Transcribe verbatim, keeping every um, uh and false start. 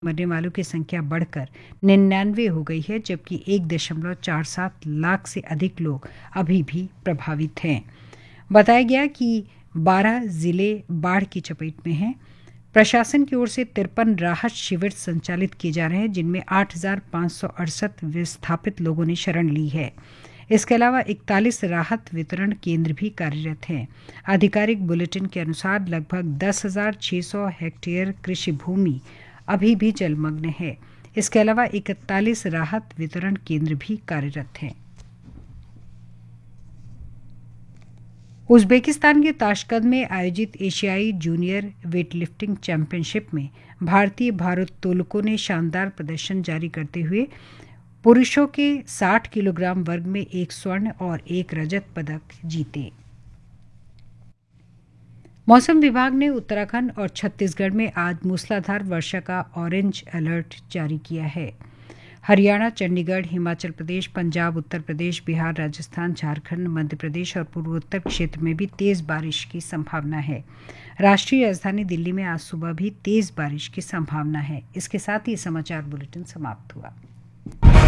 मरने वालों की संख्या बढ़कर निन्यानवे हो गई है, जबकि एक दशमलव चार सात लाख से अधिक लोग अभी भी प्रभावित हैं। बताया गया कि बारह जिले बाढ़ की चपेट में हैं। प्रशासन की ओर से तिरपन राहत शिविर संचालित किए जा रहे हैं, जिनमें आठ हजार पाँच सौ अड़सठ विस्थापित लोगों ने शरण ली है। इसके अलावा इकतालीस राहत वितरण केंद्र भी कार्यरत हैं। आधिकारिक बुलेटिन के अनुसार लगभग दस हजार छह सौ हेक्टेयर कृषि भूमि अभी भी जलमग्न है। इसके अलावा इकतालीस राहत वितरण केंद्र भी कार्यरत हैं। उज़्बेकिस्तान के ताशकंद में आयोजित एशियाई जूनियर वेटलिफ्टिंग चैंपियनशिप में भारतीय भारोत्तोलकों ने शानदार प्रदर्शन जारी करते हुए पुरुषों के साठ किलोग्राम वर्ग में एक स्वर्ण और एक रजत पदक जीते। मौसम विभाग ने उत्तराखंड और छत्तीसगढ़ में आज मूसलाधार वर्षा का ऑरेंज अलर्ट जारी किया है। हरियाणा, चंडीगढ़, हिमाचल प्रदेश, पंजाब, उत्तर प्रदेश, बिहार, राजस्थान, झारखंड, मध्य प्रदेश और पूर्वोत्तर क्षेत्र में भी तेज बारिश की संभावना है। राष्ट्रीय राजधानी दिल्ली में आज सुबह भी तेज बारिश की संभावना है। इसके साथ ही समाचार बुलेटिन समाप्त हुआ।